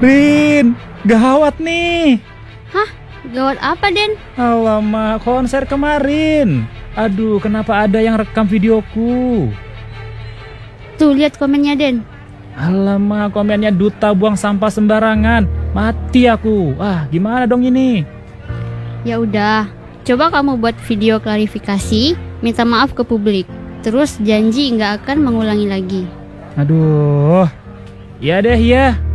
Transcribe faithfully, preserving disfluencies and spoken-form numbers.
Rin, gawat nih. Hah? Gawat apa, Den? Alamak, konser kemarin. Aduh, kenapa ada yang rekam videoku? Tuh, lihat komennya, Den. Alamak, komennya duta buang sampah sembarangan. Mati aku. Ah, gimana dong ini? Ya udah, coba kamu buat video klarifikasi, minta maaf ke publik. Terus janji nggak akan mengulangi lagi. Aduh. Ya deh ya.